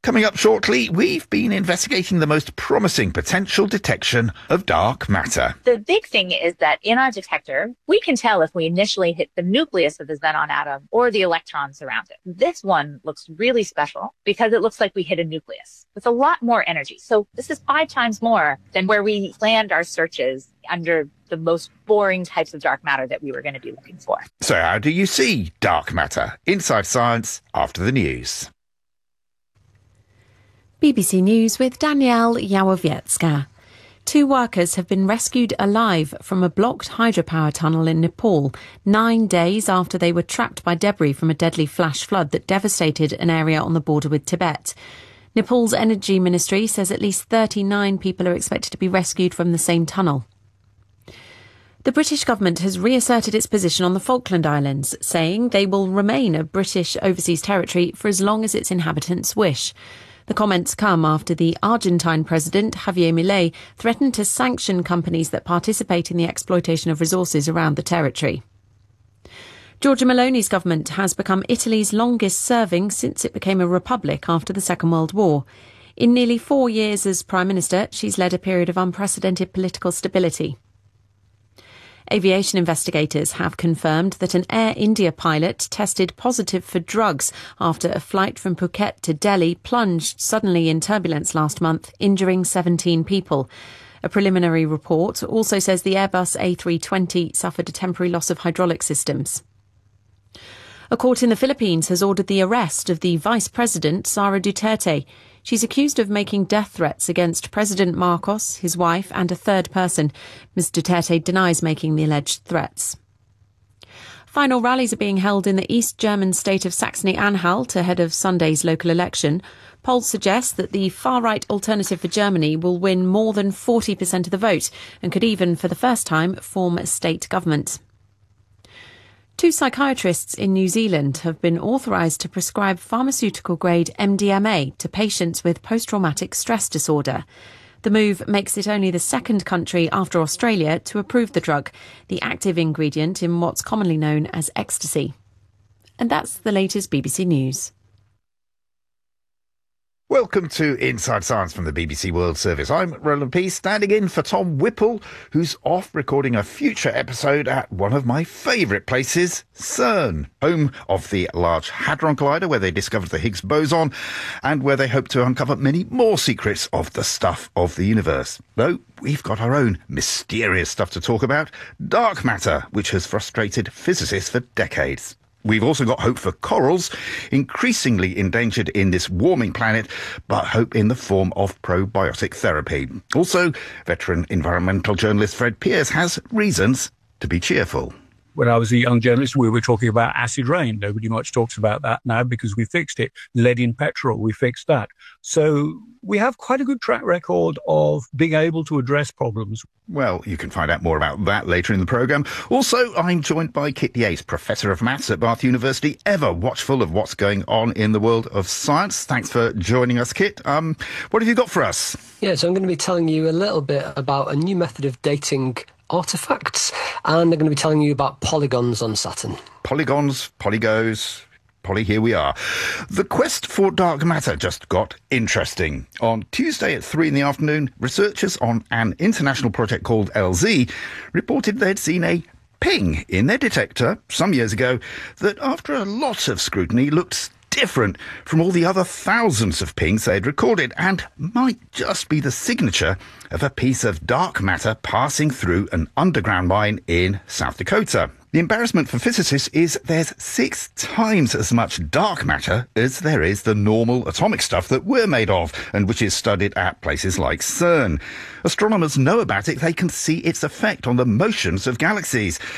Coming up shortly, we've been investigating the most promising potential detection of dark matter. The big thing is that in our detector, we can tell if we initially hit the nucleus of the xenon atom or the electrons around it. This one looks really special because it looks like we hit a nucleus with a lot more energy. So this is 5 times more than where we planned our searches under the most boring types of dark matter that we were going to be looking for. So how do you see dark matter? Inside Science after the news. BBC News with Danielle Yawowiecka. 2 workers have been rescued alive from a blocked hydropower tunnel in Nepal 9 days after they were trapped by debris from a deadly flash flood that devastated an area on the border with Tibet. Nepal's Energy Ministry says at least 39 people are expected to be rescued from the same tunnel. The British government has reasserted its position on the Falkland Islands, saying they will remain a British overseas territory for as long as its inhabitants wish. The comments come after the Argentine president, Javier Milei, threatened to sanction companies that participate in the exploitation of resources around the territory. Giorgia Meloni's government has become Italy's longest serving since it became a republic after the Second World War. In nearly 4 years as Prime Minister, she's led a period of unprecedented political stability. Aviation investigators have confirmed that an Air India pilot tested positive for drugs after a flight from Phuket to Delhi plunged suddenly in turbulence last month, injuring 17 people. A preliminary report also says the Airbus A320 suffered a temporary loss of hydraulic systems. A court in the Philippines has ordered the arrest of the Vice President, Sara Duterte. She's accused of making death threats against President Marcos, his wife and a third person. Ms Duterte denies making the alleged threats. Final rallies are being held in the East German state of Saxony-Anhalt ahead of Sunday's local election. Polls suggest that the far-right Alternative for Germany will win more than 40% of the vote and could even, for the first time, form a state government. 2 psychiatrists in New Zealand have been authorised to prescribe pharmaceutical-grade MDMA to patients with post-traumatic stress disorder. The move makes it only the second country after Australia to approve the drug, the active ingredient in what's commonly known as ecstasy. And that's the latest BBC News. Welcome to Inside Science from the BBC World Service. I'm Roland Pease, standing in for Tom Whipple, who's off recording a future episode at one of my favourite places, CERN, home of the Large Hadron Collider, where they discovered the Higgs boson, and where they hope to uncover many more secrets of the stuff of the universe. Though we've got our own mysterious stuff to talk about, dark matter, which has frustrated physicists for decades. We've also got hope for corals, increasingly endangered in this warming planet, but hope in the form of probiotic therapy. Also, veteran environmental journalist Fred Pearce has reasons to be cheerful. When I was a young journalist, we were talking about acid rain. Nobody much talks about that now because we fixed it. Lead in petrol, we fixed that. So we have quite a good track record of being able to address problems. Well, you can find out more about that later in the programme. Also, I'm joined by Kit Yates, Professor of Maths at Bath University, ever watchful of what's going on in the world of science. Thanks for joining us, Kit. What have you got for us? Yeah, so I'm going to be telling you a little bit about a new method of dating artefacts, and I'm going to be telling you about polygons on Saturn. Polygons, polygos, Polly, here we are. The quest for dark matter just got interesting. On Tuesday at 3 in the afternoon, researchers on an international project called LZ reported they'd seen a ping in their detector some years ago that, after a lot of scrutiny, looked different from all the other thousands of pings they'd recorded and might just be the signature of a piece of dark matter passing through an underground mine in South Dakota. The embarrassment for physicists is there's 6 times as much dark matter as there is the normal atomic stuff that we're made of, and which is studied at places like CERN. Astronomers know about it. They can see its effect on the motions of galaxies.